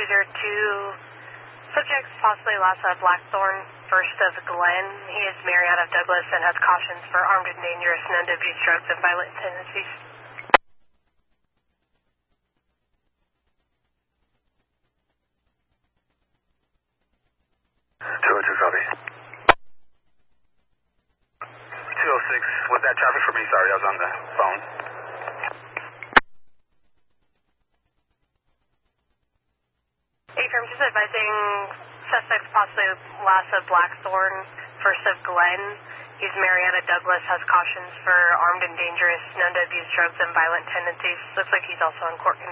202, subjects possibly Lassa Blackthorn, First of Glen. He is Marriott of Douglas and has cautions for armed and dangerous, known to abuse drugs and violent tendencies. 202 copy. 206, was that traffic for me? Sorry, I was on the phone. Affirm, just advising suspects possibly Lassa Blackthorn, First of Glen. He's Marietta Douglas, has cautions for armed and dangerous, known to abuse drugs and violent tendencies. Looks like he's also in court.